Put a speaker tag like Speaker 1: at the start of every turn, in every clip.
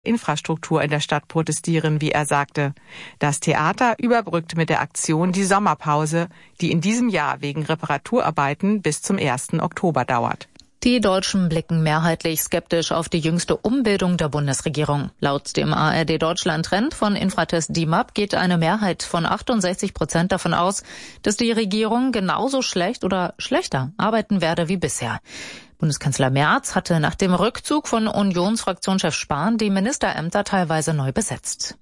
Speaker 1: Infrastruktur in der Stadt protestieren, wie er sagte. Das Theater überbrückt mit der Aktion die Sommerpause, die in diesem Jahr wegen Reparaturarbeiten bis zum 1. Oktober dauert.
Speaker 2: Die Deutschen blicken mehrheitlich skeptisch auf die jüngste Umbildung der Bundesregierung. Laut dem ARD-Deutschland-Trend von Infratest DIMAP geht eine Mehrheit von 68% davon aus, dass die Regierung genauso schlecht oder schlechter arbeiten werde wie bisher. Bundeskanzler Merz hatte nach dem Rückzug von Unionsfraktionschef Spahn die Ministerämter teilweise neu besetzt.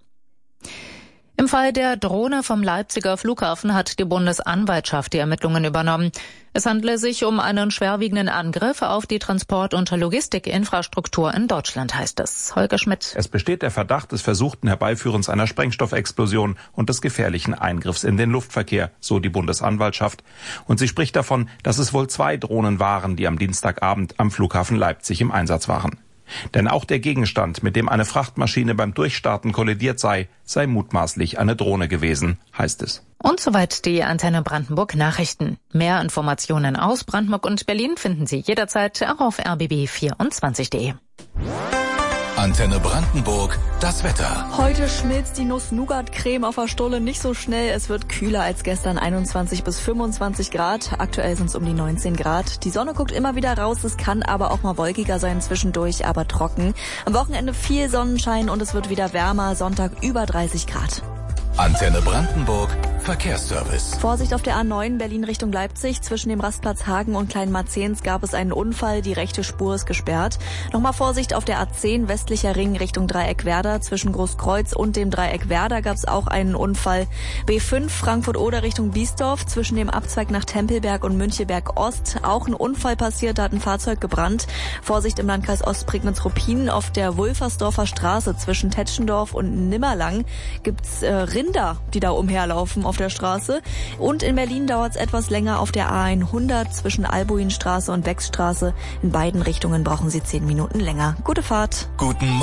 Speaker 2: Im Fall der Drohne vom Leipziger Flughafen hat die Bundesanwaltschaft die Ermittlungen übernommen. Es handle sich um einen schwerwiegenden Angriff auf die Transport- und Logistikinfrastruktur in Deutschland, heißt es. Holger Schmidt.
Speaker 3: Es besteht der Verdacht des versuchten Herbeiführens einer Sprengstoffexplosion und des gefährlichen Eingriffs in den Luftverkehr, so die Bundesanwaltschaft. Und sie spricht davon, dass es wohl 2 Drohnen waren, die am Dienstagabend am Flughafen Leipzig im Einsatz waren. Denn auch der Gegenstand, mit dem eine Frachtmaschine beim Durchstarten kollidiert sei mutmaßlich eine Drohne gewesen, heißt es.
Speaker 2: Und soweit die Antenne Brandenburg Nachrichten. Mehr Informationen aus Brandenburg und Berlin finden Sie jederzeit auch auf rbb24.de.
Speaker 4: Antenne Brandenburg, das Wetter.
Speaker 5: Heute schmilzt die Nuss-Nougat-Creme auf der Stulle nicht so schnell. Es wird kühler als gestern, 21 bis 25 Grad. Aktuell sind es um die 19 Grad. Die Sonne guckt immer wieder raus. Es kann aber auch mal wolkiger sein zwischendurch, aber trocken. Am Wochenende viel Sonnenschein und es wird wieder wärmer. Sonntag über 30 Grad.
Speaker 4: Antenne Brandenburg, Verkehrsservice.
Speaker 5: Vorsicht auf der A9 Berlin Richtung Leipzig. Zwischen dem Rastplatz Hagen und Kleinmarzehns gab es einen Unfall. Die rechte Spur ist gesperrt. Nochmal Vorsicht auf der A10 westlicher Ring Richtung Dreieck Werder. Zwischen Großkreuz und dem Dreieck Werder gab es auch einen Unfall. B5 Frankfurt-Oder Richtung Biesdorf. Zwischen dem Abzweig nach Tempelberg und Müncheberg Ost. Auch ein Unfall passiert, da hat ein Fahrzeug gebrannt. Vorsicht im Landkreis Ostprignitz-Ruppin. Auf der Wulfersdorfer Straße zwischen Tetschendorf und Nimmerlang gibt's Rinder, die da umherlaufen auf der Straße. Und in Berlin dauert es etwas länger auf der A100 zwischen Albuinstraße und Wechsstraße. In beiden Richtungen brauchen Sie 10 Minuten länger. Gute Fahrt.
Speaker 4: Guten